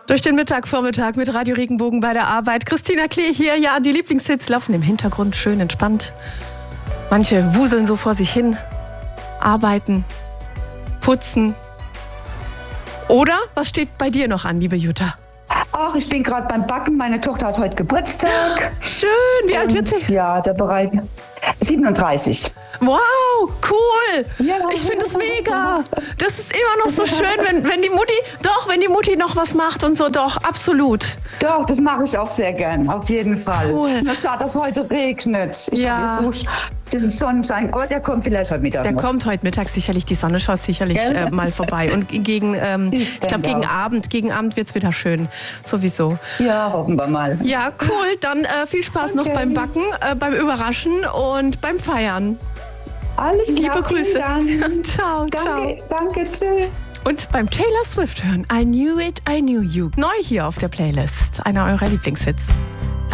Durch den Vormittag mit Radio Regenbogen bei der Arbeit. Christina Klee hier. Ja, die Lieblingshits laufen im Hintergrund schön entspannt. Manche wuseln so vor sich hin, arbeiten, putzen. Oder was steht bei dir noch an, liebe Jutta? Ach, ich bin gerade beim Backen. Meine Tochter hat heute Geburtstag. Schön, wie alt wird sie? Ja, der Bereich 37. Wow, cool. Ja, ich finde es mega. Das ist immer noch so schön, wenn die Mutti noch was macht und so, doch, absolut. Doch, das mache ich auch sehr gern, auf jeden Fall. Cool. Na, schade, dass heute regnet. Ich versuche den Sonnenschein, aber der kommt vielleicht heute Mittag. Der noch. Kommt heute Mittag sicherlich, die Sonne schaut sicherlich mal vorbei. Und gegen Abend wird es wieder schön, sowieso. Ja, hoffen wir mal. Ja, cool, dann viel Spaß noch beim Backen, beim Überraschen und beim Feiern. Alles klar, Liebe Grüße. Ciao, danke, tschüss. Und beim Taylor Swift hören I Knew It, I Knew You. Neu hier auf der Playlist, einer eurer Lieblingshits.